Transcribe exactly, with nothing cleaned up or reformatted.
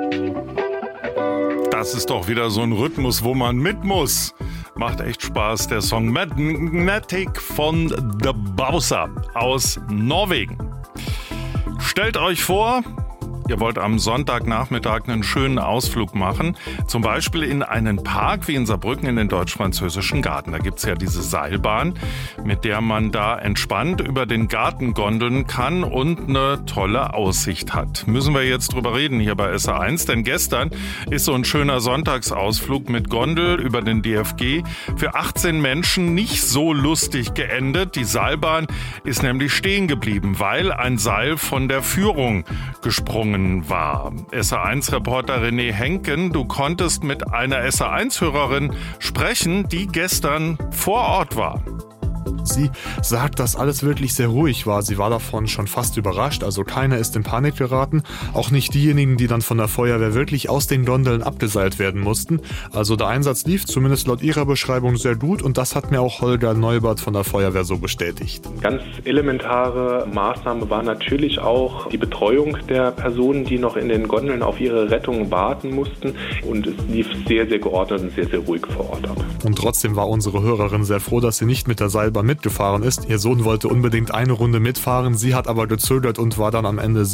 Das ist doch wieder so ein Rhythmus, wo man mit muss. Macht echt Spaß, der Song Magnetic von The Bowser aus Norwegen. Stellt euch vor, ihr wollt am Sonntagnachmittag einen schönen Ausflug machen, zum Beispiel in einen Park wie in Saarbrücken in den Deutsch-Französischen Garten. Da gibt's ja diese Seilbahn, mit der man da entspannt über den Garten gondeln kann und eine tolle Aussicht hat. Müssen wir jetzt drüber reden hier bei S R eins, denn gestern ist so ein schöner Sonntagsausflug mit Gondel über den D F G für achtzehn Menschen nicht so lustig geendet. Die Seilbahn ist nämlich stehen geblieben, weil ein Seil von der Führung gesprungen war. S R eins Reporter René Henken, du konntest mit einer S R eins Hörerin sprechen, die gestern vor Ort war. Sie sagt, dass alles wirklich sehr ruhig war. Sie war davon schon fast überrascht, also keiner ist in Panik geraten. Auch nicht diejenigen, die dann von der Feuerwehr wirklich aus den Gondeln abgeseilt werden mussten. Also der Einsatz lief zumindest laut ihrer Beschreibung sehr gut und das hat mir auch Holger Neubert von der Feuerwehr so bestätigt. Ganz elementare Maßnahme war natürlich auch die Betreuung der Personen, die noch in den Gondeln auf ihre Rettung warten mussten. Und es lief sehr, sehr geordnet und sehr, sehr ruhig vor Ort ab. Und trotzdem war unsere Hörerin sehr froh, dass sie nicht mit der Seilbahn mitgefahren ist. Ihr Sohn wollte unbedingt eine Runde mitfahren, sie hat aber gezögert und war dann am Ende